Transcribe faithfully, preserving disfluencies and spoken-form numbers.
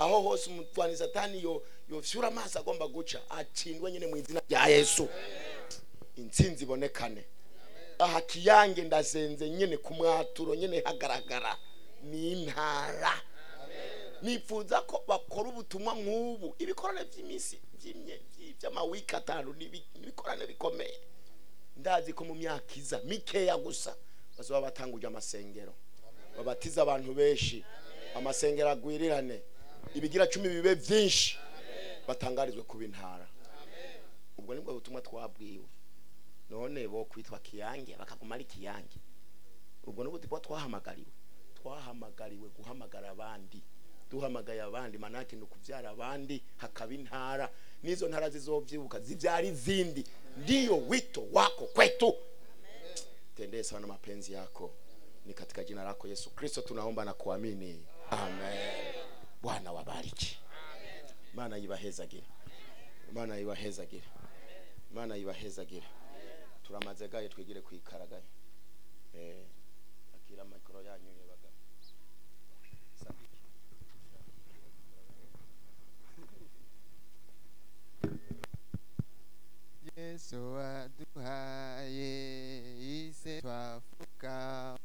aho hose umutwani satani yo yofyura amaso agomba guca atsindwe nyine mu izina rya Yesu. Intsinzi ibonekane. Aha Kiyange ndasenze nyine ku mwaturo nyine hagaragara ni intara. Nifuza ko bakora ubutumwa nk'ubu ibikorane by'imisi by'imye by'amawiki atanu nibikorane bikomeye. Ndazi ko mu myaka iza mikeya gusa bazoba batanguje amasengero babatiza abantu benshi, amasengero agwirirane, ibigira cumi bibe byinshi, batangarizwe ku bintara. Ubwo nibwo butumwa twabwiwe. None bo kwitwa Kiyange bakaguma ari Kiyange. Ubwo nubwo tipo twahamagariwe twahamagariwe guhamagara abandi, duhamagaye abandi manake no kuvyara abandi, hakaba intara, nizo ntara zizovyibuka zivyara izindi. Ndiyo wito wako kwetu. Tendee sana mapenzi yako, ni katika jina lako Yesu Kristo tunaomba na kuamini, amen. Bwana wabariki. Mana ibahezagire, Mana ibahezagire, Mana ibahezagire. Turamaze gaye twigire kwikaragaye. Eh akira mikoro yanyu yebaga. Yesu aduhaye ise twafuka